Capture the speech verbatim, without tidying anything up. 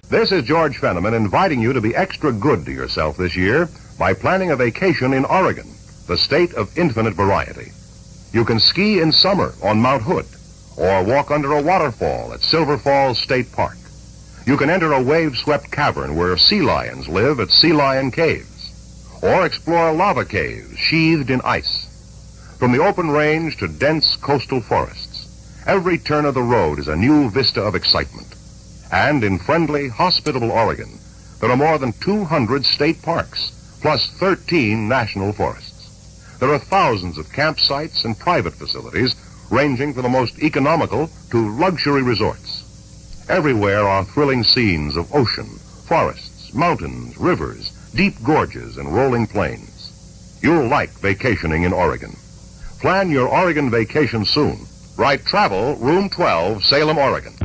This is George Fenneman inviting you to be extra good to yourself this year by planning a vacation in Oregon, the state of infinite variety. You can ski in summer on Mount Hood, or walk under a waterfall at Silver Falls State Park. You can enter a wave-swept cavern where sea lions live at Sea Lion Caves, or explore lava caves sheathed in ice. From the open range to dense coastal forests, every turn of the road is a new vista of excitement. And in friendly, hospitable Oregon, there are more than two hundred state parks, plus thirteen national forests. There are thousands of campsites and private facilities, ranging from the most economical to luxury resorts. Everywhere are thrilling scenes of ocean, forests, mountains, rivers, deep gorges, and rolling plains. You'll like vacationing in Oregon. Plan your Oregon vacation soon. Write Travel, Room twelve, Salem, Oregon.